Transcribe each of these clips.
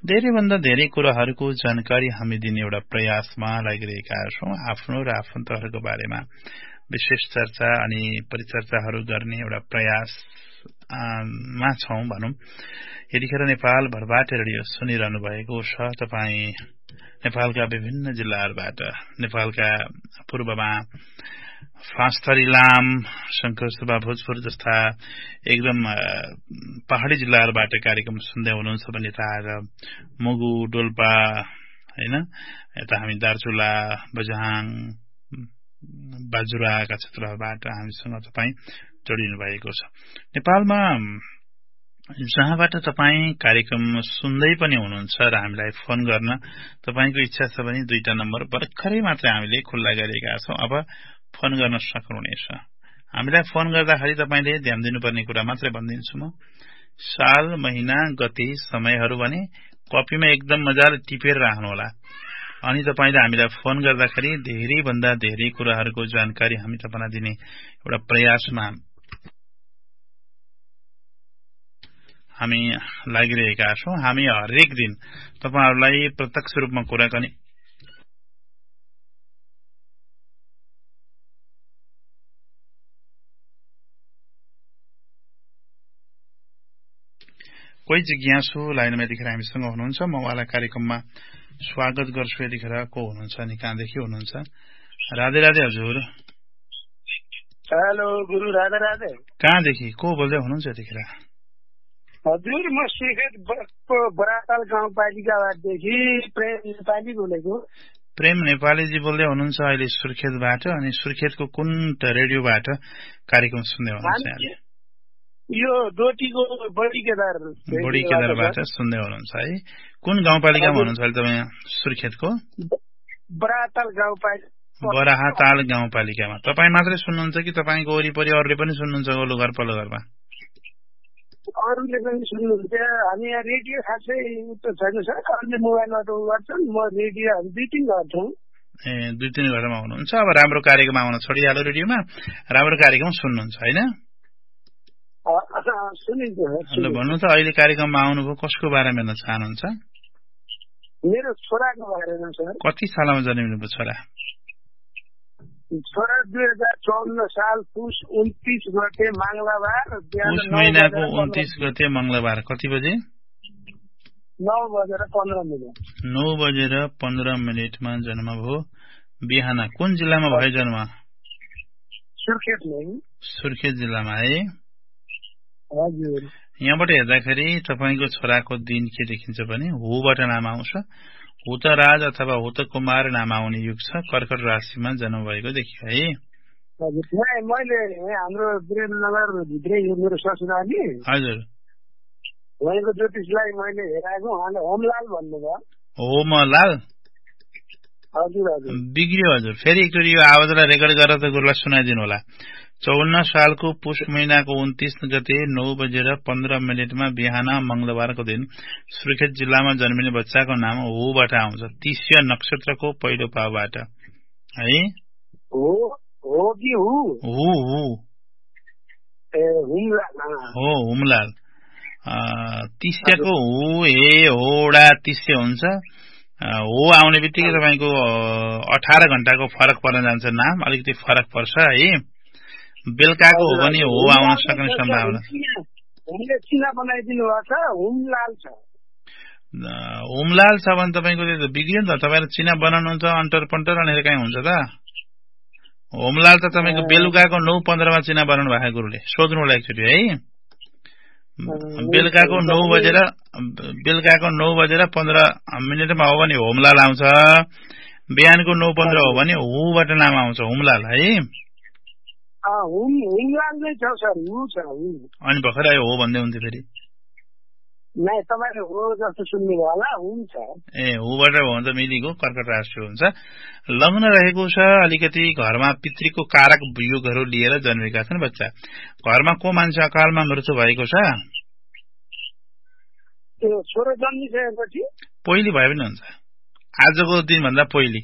धेरैभन्दा धेरै कुराहरूको जानकारी हामी दिने एउटा प्रयासमा लागिरहेका छौं। आफ्नो र आफन्तहरूको बारेमा विशेष चर्चा अनि परिचर्चाहरू गर्ने एउटा प्रयासमा छौं भनौं। यतिखेर नेपालभरबाट रेडियो सुनिरहनु भएको छ। तपाई नेपालका विभिन्न जिल्लाहरूबाट, नेपालका पूर्वमा फाँसथरी, लाम, शंकरसभा, भोजपुर जस्ता एकदम पहाड़ी जिल्लाहरूबाट कार्यक्रम सुन्दै हुनुहुन्छ भने थाहा। मुगु, डोल्पा, हैन, यता हामी दार्चुला, बझाङ, बाजुराका क्षेत्रहरूबाट हामीसँग तपाई जोडिनु भएको छ। नेपालमा जहाँबाट तपाई कार्यक्रम सुन्दै पनि हुनुहुन्छ र हामीलाई फोन गर्न तपाईको इच्छा छ भने दुईटा नम्बर भर्खरै मात्रै हामीले खुल्ला गरेका छौं। अब फोन गर्न सक्नुहुनेछ। हामीलाई फोन गर्दाखेरि तपाईले ध्यान दिनुपर्ने कुरा मात्रै भनिदिन्छु म। साल, महिना, गते, समयहरू भने कपीमा एकदम मजाले टिपेर राख्नु होला। अनि तपाईले हामीलाई फोन गर्दाखेरि धेरै भन्दा धेरै कुराहरूको जानकारी हामी तपाईलाई दिने एउटा प्रयासमा हामी लागिरहेका छौं। हामी हरेक दिन तपाईहरुलाई प्रत्यक्ष रूपमा कुराकानी कोही जिज्ञासु लाइनमा यतिखेर हामीसँग हुनुहुन्छ। म उहाँलाई कार्यक्रममा स्वागत गर्छु। यतिखेर को हुनुहुन्छ अनि कहाँदेखि हुनुहुन्छ? राधे राधे हजुर। हेलो गुरु, राधे राधे। कहाँदेखि को बोल्दै हुनुहुन्छ यतिखेर? हजुर, म सुर्खेत बराताल गाउँपालिकादेखि प्रेम नेपाली बोलेको। प्रेम नेपालीजी बोल्दै हुनुहुन्छ अहिले सुर्खेतबाट। अनि सुर्खेतको कुन रेडियोबाट कार्यक्रम सुन्दै हुनुहुन्छ? यो डोटीको बडी केदारबाट सुन्दै हुनुहुन्छ है। कुन गाउँपालिकामा हुनुहुन्छ अहिले तपाईँ? सुर्खेतको बराताल गाउँपालिकामा। तपाईँ मात्रै सुन्नुहुन्छ कि तपाईँको वरिपरि अरूले पनि सुन्नुहुन्छ? वल्लो घर पल्लो घरमा अरूले पनि सुन्नुहुन्छ। हामी यहाँ रेडियो खासै छैन सर, अरूले मोबाइलबाट गर्छन्, म रेडियो दुई तिन घर छौँ। दुई तिन घरमा हुनुहुन्छ। अब राम्रो कार्यक्रम आउन छोडिहाल्यो रेडियोमा, राम्रो कार्यक्रम सुन्नुहुन्छ होइन? भन्नु त अहिले कार्यक्रममा आउनुभयो, कसको बारेमा हेर्न चाहनुहुन्छ? मेरो छोराको बारेमा सर। कति सालमा जन्मिनुभयो छोरा? छोरा 2054 साल पुस 29 गते मंगलबार, पुस महिनाको 29 गते मंगलबार। कति बजे? 9:15 जन्म भयो। बिहान कुन जिल्लामा भयो जन्म? सुर्खेत जिल्लामा है। हजुर। यहाँबाट हेर्दाखेरि तपाईको छोराको दिन के देखिन्छ भने हुबाट नाम आउँछ। हुत राज अथवा हुत कुमार नाम आउने युग छ। कर्कट राशिमा जन्म भएको देखियो है। हजुर, मैले हाम्रो वीरेन्द्रनगर भित्रै मेरो ससुराली। हजुर, उहाँको ज्योतिषलाई मैले हेराएको, उहाँले होमलाल भन्नुभयो। होमलाल? हजुर हजुर। बिग्रियो हजुर। फेरि एकचोटि यो आवाजलाई रेकर्ड गरेर त गुरुलाई सुनाइदिनु होला। 54 सालको पुष महिनाको 29 गते 9:15 बिहान मंगलबारको दिन सुर्खेत जिल्लामा जन्मिने बच्चाको नाम हुबाट आउँछ। तिस्या नक्षत्रको पहिलो पाउबाट है। हो कि हु? हु। हो, हुमलाल। तिस्याको हु, हे, होडा, तिस्या हुन्छ। हो आउने बित्तिकै तपाईको 18 घण्टाको फरक पर्न जान्छ। नाम अलिकति फरक पर्छ है। बेलुकाको हो भने हो आउन सक्ने सम्भावना। हामीले चिना बनाइदिनु भएको छ, हुमलाल छ। हुमलाल छ भने तपाईको त्यो बिग्रियो नि त। तपाईले चिना बनाउनुहुन्छ अन्टर पन्टर अनि कहीँ हुन्छ त। होमलाल त तपाईको बेलुकाको 9:15 चिना बनाउनु भएको गुरुले सोध्नु होला एकचोटि है। बेलुकाको 9:15 हो भने होमलाल आउँछ। बिहानको 9:15 हो भने हुबाट नाम आउँछ, हुमलाल है। हुमलाल नै छ सर, हु छ। अनि भर्खर आयो हो भन्दै हुन्थ्यो फेरि। नै तपाईले हो जस्तो सुन्नुभयो होला, हुन्छ। हुबाट हो भने त मिलिगयो, कर्कट राशि हुन्छ। लग्न रहेको छ, अलिकति घरमा पितृको कारक योगहरू लिएर जन्मेका छन् बच्चा। घरमा को मान्छे अकालमा मृत्यु भएको छ? त्यो छोरो जन्मिसकेपछि पहिले भयो पनि हुन्छ। आजको दिन भन्दा पहिले।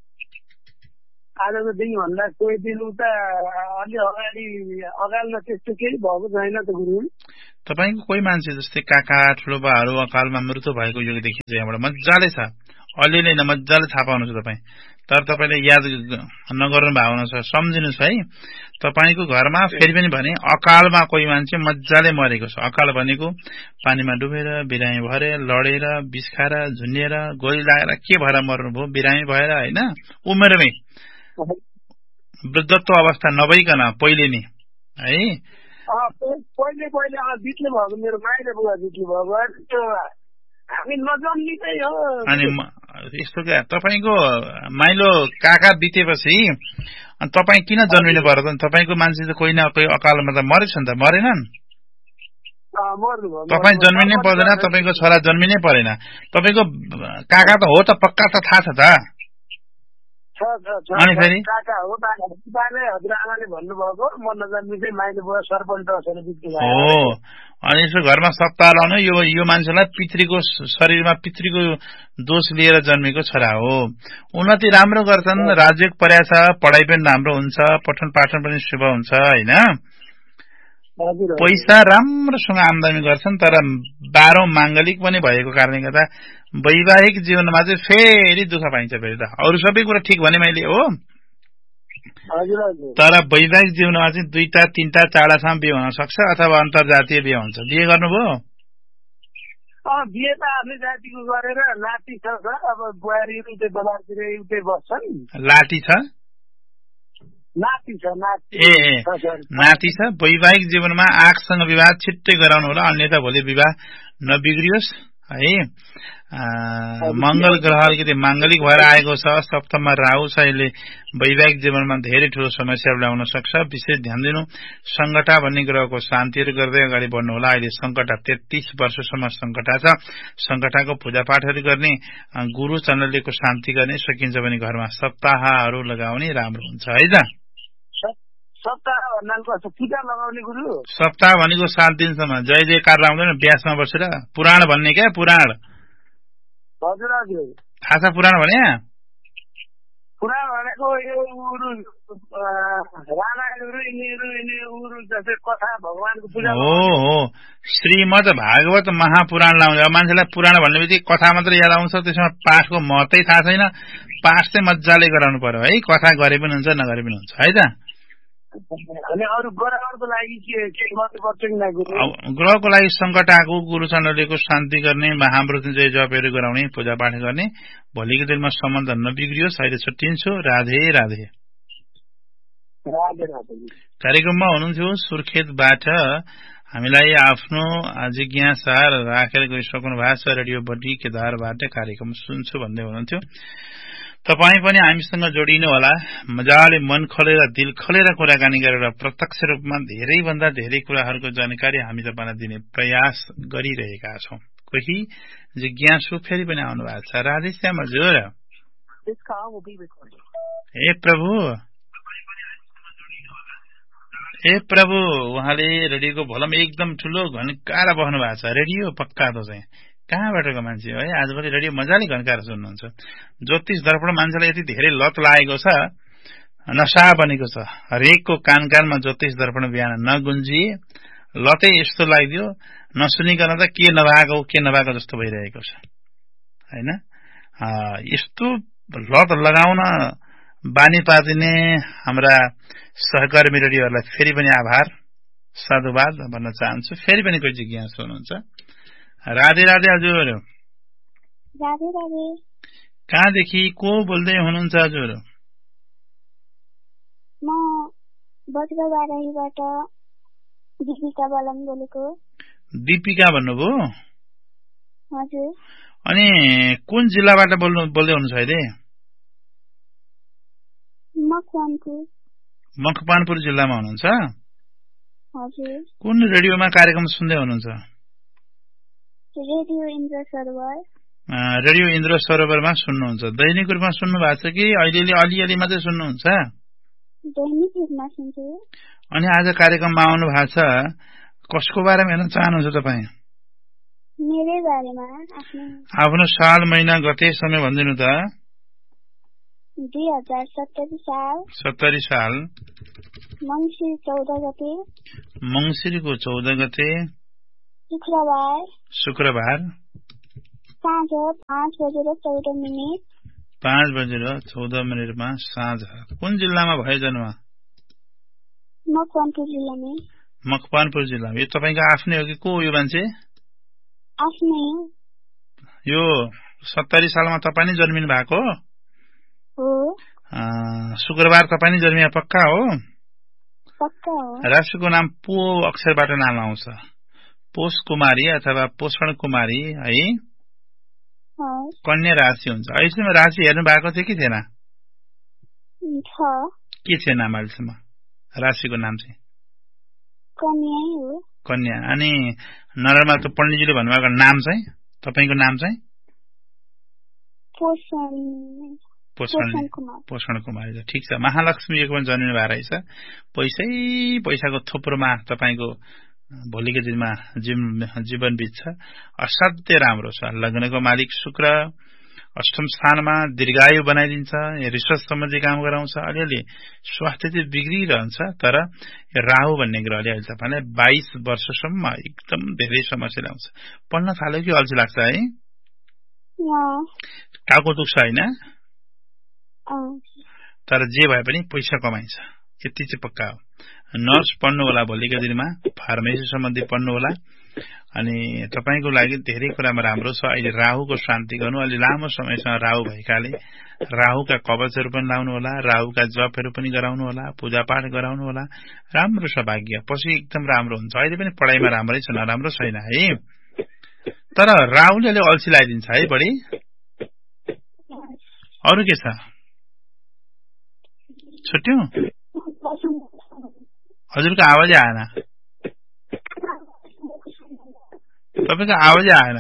आजको दिन भन्दा कोही दिन उता अलि अगाडि अगालमा त्यस्तो केही भएको छैन त गुरु? तपाईको कोही मान्छे जस्तै काका ठुलोबाहरू अकालमा मृत्यु भएको यो देखिन्छ यहाँबाट मजाले छ अलिअलि हैन मजाले थाहा पाउनुहुन्छ तपाई तर तपाईले याद नगर्नु भएको छ सम्झिनुस् है तपाईको घरमा फेरि पनि भने अकालमा कोही मान्छे मजाले मरेको छ अकाल भनेको पानीमा डुबेर बिरामी भएर लडेर विष खाएर झुन्निएर गोली लागेर के भएर मर्नुभयो बिरामी भएर हैन उमेरमै वृद्धत्व अवस्था नभइकन पहिले नि है पहिले बित्नु भएको मेरो माइलो बुवा बित्नु भएको हामी नजन्मिकै हो अनि यस्तो क्या तपाईको माइलो काका बितेपछि अनि तपाई किन जन्मिनु पर्यो त तपाईको मान्छे त कोही न कोही अकालमा त मरेछ नि त मरेनन् तपाई जन्मिनै पर्दैन तपाईको छोरा जन्मिनै परेन तपाईको काका त हो त पक्का त थाहा छ त अनि फेरि काका हो बाले हजुरआमाले भन्नुभएको म नजन्मिँदै माइलो बुवा सरपञ्च बसेर बित्नु हो अनि यसो घरमा सप्ताह लाउनु यो मान्छेलाई पितृको शरीरमा पितृको दोष लिएर जन्मेको छोरा हो उन्नति राम्रो गर्छन् राज्य पर्या छ पढाइ पनि राम्रो हुन्छ पठन पाठन पनि शुभ हुन्छ हैन पैसा राम्रोसँग आम्दानी गर्छन् तर 12औं मांगलिक पनि भएको कारणले गर्दा वैवाहिक जीवनमा चाहिँ फेरि दुःख पाइन्छ फेरि त अरु सबै कुरा ठीक भने मैले हो तर वैवाहिक जीवनमा चाहिँ 2टा 3टा 4टासम्म बिहे हुन सक्छ अथवा अन्तर्जातीय बिहे हुन्छ बिहे गर्नुभयो बिहे त आफ्नै जातिको गरेर नाति छ अब बुहारीहरु उतै बजारतिर उतै बस्छन् लाटी छ नाति छ नाति छ वैवाहिक जीवनमा आँखसँग विवाह छिट्टै गराउनु होला अन्यथा भोलि विवाह नबिग्रियोस् है मंगल ग्रह अलिकति मांगलिक भएर आएको छ सप्तममा राहु छ यसले वैवाहिक जीवनमा धेरै ठूलो समस्याहरू ल्याउन सक्छ विशेष ध्यान दिनु संकटा भन्ने ग्रहको शान्तिहरू गर्दै अगाडि बढ्नु होला अहिले संकटा 33 वर्षसम्म संकटा छ संकटाको पूजापाठहरू गर्ने गुरु चन्द्रलेको शान्ति गर्ने सकिन्छ भने घरमा सप्ताहहरू लगाउने राम्रो हुन्छ है त सप्ताह भनेको 7 दिनसम्म जय जयकार लाउँदैन व्यासमा बसेर पुराण भन्ने क्या पुराण थाहा छ पुराण भने पुराण भनेको यो कथा भगवानको पूजा हो श्रीमद् भागवत महापुराण लाउँछ मान्छेलाई पुराण भन्ने बित्तिकै कथा मात्रै याद आउँछ त्यसमा पाठको महत्त्वै थाहा छैन पाठ चाहिँ मजाले गराउनु पर्यो है कथा गरे पनि हुन्छ नगरे पनि हुन्छ है त ग्रहको लागि संकटाको गुरु चन्द्रलेको शान्ति गर्ने महामृत्युञ्जय जपहरू गराउने पूजापाठ गर्ने भोलिको दिनमा सम्बन्ध नबिग्रियोस् अहिले छुट्टिन्छु राधे राधे कार्यक्रममा हुनुहुन्थ्यो सुर्खेतबाट हामीलाई आफ्नो जिज्ञासा राखेर गइसक्नु भएको छ रेडियो बडी केदारबाट कार्यक्रम सुन्छु भन्दै हुनुहुन्थ्यो तपाई पनि हामीसँग जोडिनु होला मजाले मन खोलेर दिल खोलेर कुराकानी गरेर प्रत्यक्ष रूपमा धेरै भन्दा धेरै कुराहरूको जानकारी हामी तपाईलाई दिने प्रयास गरिरहेका छौं कोही जिज्ञासु फेरि पनि आउनु भएको छ राधेश्याम हजुर ए प्रभु उहाँले रेडियोको भोल्युम एकदम ठुलो घनकाएर बस्नु भएको छ रेडियो पक्का त चाहिँ कहाँबाटको मान्छे है आजभोलि रेडियो मजाले घनकाएर सुन्नुहुन्छ ज्योतिष दर्पण मान्छेलाई यति धेरै लत लागेको छ नशा बनेको छ हरेकको कान कानमा ज्योतिष दर्पण बिहान नगुन्जिए लतै यस्तो लाग्दियो नसुनिकन त के नभएको जस्तो भइरहेको छ हैन यस्तो लत लगाउन बानी पार्दिने हाम्रा सहकर्मी रेडियोहरूलाई फेरि पनि आभार साधुवाद भन्न चाहन्छु फेरि पनि कोही जिज्ञासु हुनुहुन्छ राधे राधे हजुर राधे राधे कहाँदेखि को बोल्दै हुनुहुन्छ हजुर म बज्रबाराहीबाट दीपिका बलम बोलेको दीपिका भन्नुभयो हजुर अनि कुन जिल्लाबाट बोल्दै हुनुहुन्छ अहिले मकवानपुर जिल्लामा हुनुहुन्छ हजुर कुन रेडियोमा कार्यक्रम सुन्दै हुनुहुन्छ रेडियो इन्द्र सरोवरमा सुन्नुहुन्छ दैनिक रूपमा सुन्नु भएको छ कि अहिले अलिअलि मात्रै सुन्नुहुन्छ दैनिक रूपमा सुन्छु अनि आज कार्यक्रममा आउनु भएको छ कसको बारेमा हेर्न चाहनुहुन्छ तपाईँ मेरै बारेमा आफ्नो साल महिना गते समय भनिदिनु त 2070 साल मङ्सिरको 14 गते शुक्रबार साँझ 5:14 5:14 साँझ। कुन जिल्लामा भयो जन्म? मकवानपुर जिल्लामा। मकवानपुर जिल्लामा। यो तपाईको आफ्नै हो कि को यो मान्छे? आफ्नै हो। यो 70 सालमा तपाई नै जन्मिनु भएको हो? शुक्रबार तपाई नै जन्मिया पक्का हो? पक्का हो। राशिको नाम पो अक्षरबाट नाम आउँछ। पोष कुमारी अथवा पोषण कुमारी है। कन्या राशि हुन्छ। अहिलेसम्म राशि हेर्नु भएको थियो कि थिएन? के थियो नाम अहिलेसम्म? राशिको नाम चाहिँ कन्या हो। कन्या। अनि नरमा त पण्डितजीले भन्नुभएको नाम चाहिँ तपाईको नाम चाहिँ? पोषण कुमारी। ठिक छ। महालक्ष्मी योगमा जन्मिनु भएको रहेछ। पैसाको थोप्रोमा तपाईको भोलिको दिनमा जीवन बित्छ। असाध्यै राम्रो छ। लग्नको मालिक शुक्र अष्टम स्थानमा दीर्घायु बनाइदिन्छ। रिसर्च सम्बन्धी काम गराउँछ। अलिअलि स्वास्थ्य चाहिँ बिग्रिरहन्छ। तर राहु भन्ने ग्रहले अहिले तपाईलाई 22 वर्षसम्म एकदम धेरै समस्या ल्याउँछ। पढ्न थाल्यो कि अल्छी लाग्छ है? टाउको दुख्छ होइन? तर जे भए पनि पैसा कमाइन्छ यति चाहिँ पक्का हो। नर्स पढ्नु होला भोलिको दिनमा। फार्मेसी सम्बन्धी पढ्नु होला। अनि तपाईको लागि धेरै कुरामा राम्रो छ। अहिले राहुको शान्ति गर्नु। अलि लामो समयसम्म राहु भएकाले राहुका कवचहरू पनि लाउनु होला। राहुका जपहरू पनि गराउनु होला। पूजापाठ गराउनु होला। राम्रो छ भाग्य। पछि एकदम राम्रो हुन्छ। अहिले पनि पढाइमा राम्रै छ, नराम्रो छैन है। तर राहुले अल्छी लगाइदिन्छ है बढी। अरू के छ? छुट्यो? हजुरको आवाजै आएन। तपाईको आवाजै आएन।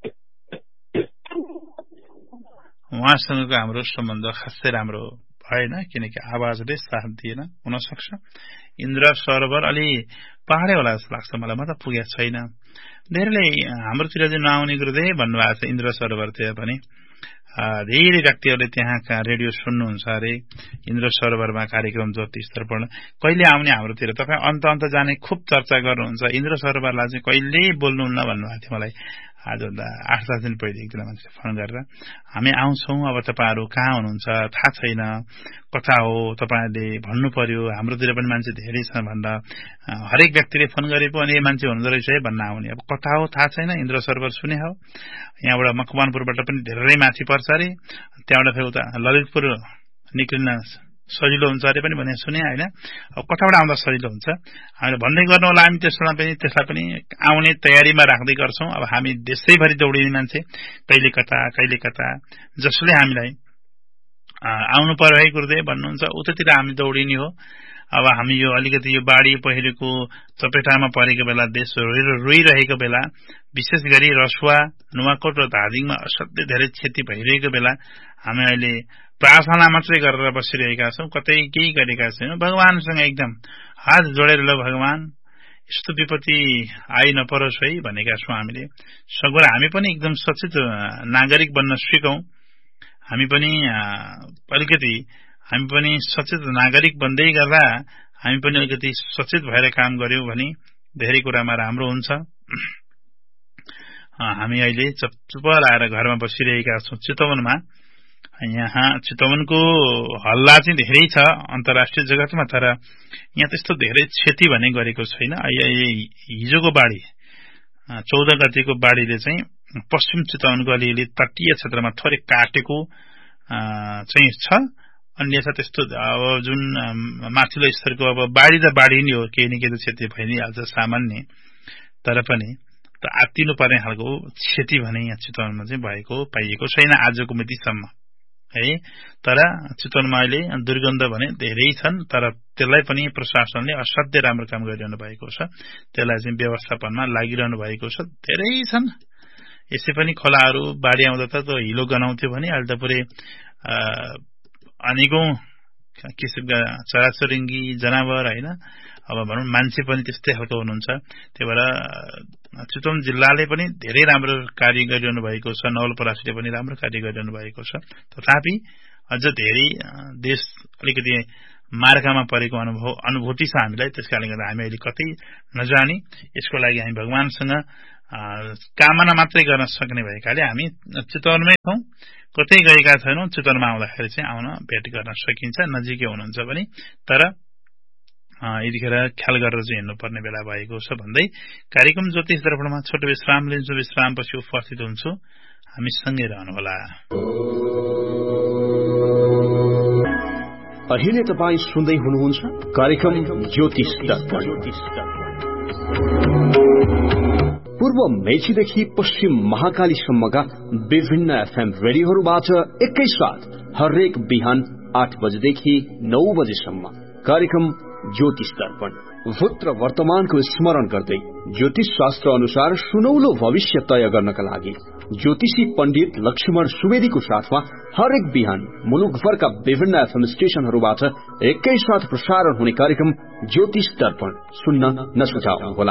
उहाँसँगको हाम्रो सम्बन्ध खासै राम्रो भएन, किनकि आवाजले साथ दिएन। हुन सक्छ इन्द्र सरोवर अलि पहाडै होला जस्तो लाग्छ मलाई। म त पुगेको छैन। धेरैले हाम्रोतिर चाहिँ नआउने गुरुदेव भन्नुभएको छ इन्द्र सरोवरतिर पनि। धेरै व्यक्तिहरूले त्यहाँका रेडियो सुन्नुहुन्छ अरे। इन्द्र सरोवरमा कार्यक्रम ज्योतिष दर्पण कहिले आउने हाम्रोतिर? तपाईँ अन्त जाने खुब चर्चा गर्नुहुन्छ। इन्द्र सरोवरलाई चाहिँ कहिले बोल्नुहुन्न भन्नुभएको थियो मलाई। आज 8-10 दिन पहिले एकजना मान्छेले फोन गरेर हामी आउँछौँ, अब तपाईँहरू कहाँ हुनुहुन्छ थाहा छैन, कता हो तपाईँहरूले भन्नु पर्यो, हाम्रोतिर पनि मान्छे धेरै छ भनेर हरेक व्यक्तिले फोन गरे पो अनि मान्छे हुँदो रहेछ है भन्न आउने। अब कता हो थाहा छैन। इन्द्र सरोवर सुने हो? यहाँबाट मकवानपुरबाट पनि धेरै माथि पर्छ अरे। त्यहाँबाट फेरि उता ललितपुर निक्लिन सजिलो हुन्छ अरे पनि भने सुने होइन। अब कताबाट आउँदा सजिलो हुन्छ हामीले भन्दै गर्नु होला। हामी त्यसलाई पनि आउने तयारीमा राख्दै गर्छौं। अब हामी देशैभरि दौडिने मान्छे, कहिले कता जसले हामीलाई आउनु पर्यो है गुरुदेव भन्नुहुन्छ उतातिर हामी दौडिने हो। अब हामी यो अलिकति यो बाढी पहिरोको चपेटामा परेको बेला, देश रोइरहेको बेला, विशेष गरी रसुवा, नुवाकोट र धादिङमा असाध्यै धेरै क्षति भइरहेको बेला हामी अहिले प्रार्थना मात्रै गरेर बसिरहेका छौं। कतै केही गरेका छैनौं। भगवानसँग एकदम हात जोडेर ल भगवान यस्तो विपत्ति आइ नपरोस् है भनेका छौं हामीले। सगुर हामी पनि एकदम सचेत नागरिक बन्न सिकौं। हामी पनि सचेत नागरिक बन्दै गर्दा हामी पनि अलिकति सचेत भएर काम गर्यौं भने धेरै कुरामा राम्रो हुन्छ। हामी अहिले चुप लाएर घरमा बसिरहेका छौं चितवनमा। यहाँ चितवनको हल्ला चाहिँ धेरै छ अन्तर्राष्ट्रिय जगतमा, तर यहाँ त्यस्तो धेरै क्षति भने गरेको छैन। हिजोको बाढी 14 गतेको बाढीले चाहिँ पश्चिम चितवनको अलिअलि तटीय क्षेत्रमा थोरै काटेको चाहिँ छ। अन्यथा त्यस्तो अब जुन माथिल्लो स्तरको अब बाढी त बाढी नै हो, केही न केही त क्षति भइ नै हाल्छ सामान्य। तर पनि आत्तिनु पर्ने खालको क्षति भने यहाँ चितवनमा चाहिँ भएको पाइएको छैन आजको मितिसम्म है। तर चितवनमा अहिले दुर्गन्ध भने धेरै छन्, तर त्यसलाई पनि प्रशासनले असाध्यै राम्रो काम गरिरहनु भएको छ। त्यसलाई चाहिँ व्यवस्थापनमा लागिरहनु भएको छ। धेरै छन्। यसै पनि खोलाहरू बाढी आउँदा त हिलो गनाउँथ्यो भने अहिले त पुरै अनेकौं किसिमका चराचुरुङ्गी जनावर होइन, अब भनौं मान्छे पनि त्यस्तै खालको हुनुहुन्छ। त्यही भएर चितवन जिल्लाले पनि धेरै राम्रो कार्य गरिरहनु भएको छ। नवलपरासीले पनि राम्रो कार्य गरिरहनु भएको छ। तथापि अझ धेरै देश अलिकति मार्गमा परेको अनुभूति छ हामीलाई। त्यसकारणले गर्दा हामी अहिले कतै नजाने, यसको लागि हामी भगवानसँग कामना मात्रै गर्न सक्ने भएकाले हामी चितवनमै छौं, कतै गएका छैनौं। चितवनमा आउँदाखेरि चाहिँ आउन भेट गर्न सकिन्छ, नजिकै हुनुहुन्छ पनि। तर यतिखेर ख्याल गरेर चाहिँ हिँड्नुपर्ने बेला भएको छ भन्दै कार्यक्रम ज्योतिष दर्पणमा छोटो विश्राम लिन्छु। विश्रामपछि उपस्थित हुन्छु, हामी सँगै रहनुहोला। अहिले तपाईँ सुन्दै हुनुहुन्छ कार्यक्रम ज्योतिष दर्पण। पूर्व मेचीदेखि पश्चिम महाकालीसम्मका विभिन्न एफएम रेडियोहरूबाट एकैसाथ हरेक बिहान 8 बजेदेखि 9 बजेसम्म कार्यक्रम ज्योतिष दर्पण। भूत र वर्तमानको स्मरण गर्दै ज्योतिष शास्त्र अनुसार सुनौलो भविष्य तय गर्नका लागि ज्योतिषी पण्डित लक्ष्मण सुवेदीको साथमा हरेक बिहान मुलुकभरका विभिन्न एफएम स्टेशनहरूबाट एकैसाथ प्रसारण हुने कार्यक्रम ज्योतिष दर्पण सुन्न नछुटाउनुहोला।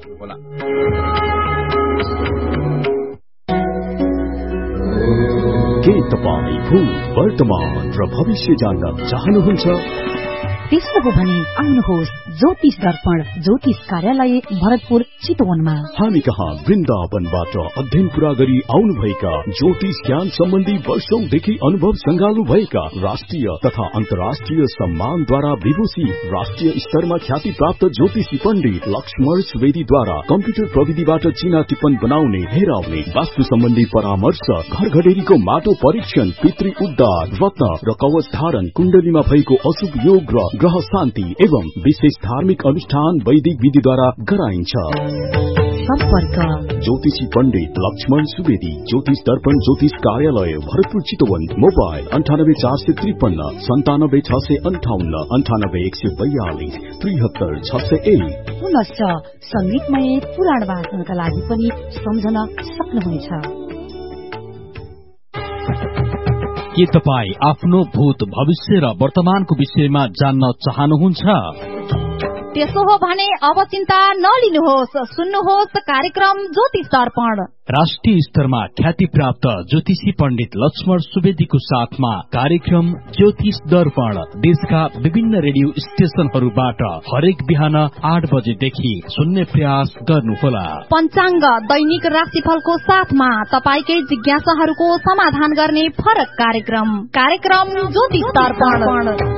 के तपाईँ भूत, वर्तमान र भविष्य जान्न चाहनुहुन्छ? त्यसो हो भने आउनुहोस् ज्योतिष दर्पण ज्योतिष कार्यालय भरतपुर चितवनमा। हामी कहाँ वृन्दावनबाट अध्ययन पूरा गरी आउनुभएका ज्योतिष ज्ञान सम्बन्धी वर्षौंदेखि अनुभव संगाल्नु भएका राष्ट्रिय तथा अन्तर्राष्ट्रिय सम्मानद्वारा विभूषित राष्ट्रिय स्तरमा ख्याति प्राप्त ज्योतिषी पण्डित लक्ष्मण सुवेदीद्वारा कम्प्युटर प्रविधिबाट चिना टिप्पण बनाउने, हेराउने, वास्तु सम्बन्धी परामर्श, घर घडेरीको माटो परीक्षण, पितृ उद्धार, रत्न र कवच धारण, कुण्डलीमा भएको अशुभ योग र ग्रह शान्ति एवं विशेष धार्मिक अनुष्ठान वैदिक विधिद्वारा गराइन्छ। सम्पर्क ज्योतिषी पण्डित लक्ष्मण सुवेदी, ज्योतिष दर्पण ज्योतिष कार्यालय भरतपुर चितवन। मोबाइल 984553 97658 98142 73601। पुनश्च संगीतमय पुराण वाचनका लागि पनि सम्झन सक्नुहुनेछ। के तपाईँ आफ्नो भूत, भविष्य र वर्तमानको विषयमा जान्न चाहनुहुन्छ? त्यसो हो भने अब चिन्ता नलिनुहोस्, सुन्नुहोस् कार्यक्रम ज्योतिष दर्पण। राष्ट्रिय स्तरमा ख्याति प्राप्त ज्योतिषी पण्डित लक्ष्मण सुवेदीको साथमा कार्यक्रम ज्योतिष दर्पण देशका विभिन्न रेडियो स्टेशनहरूबाट हरेक बिहान 8 बजेदेखि सुन्ने प्रयास गर्नुहोला। पञ्चाङ्ग, दैनिक राशिफलको साथमा तपाईकै जिज्ञासाहरूको समाधान गर्ने फरक कार्यक्रम ज्योतिष दर्पण।